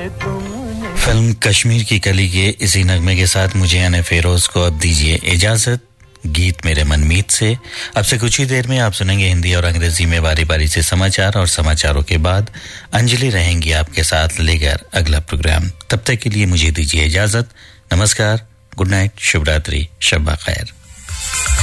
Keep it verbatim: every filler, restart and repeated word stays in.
Film Kashmir की कली के इसी नगमे के साथ मुझे यानी फेरोज को अब दीजिए इजाजत। गीत मेरे मनमीत से अब से कुछ ही देर में आप सुनेंगे हिंदी और अंग्रेजी में बारी बारी से समाचार और समाचारों के बाद अंजलि रहेंगी आपके साथ लेकर अगला प्रोग्राम। तब तक के लिए मुझे दीजिए इजाजत। नमस्कार, गुड नाइट, शुभ रात्रि, शब खैर।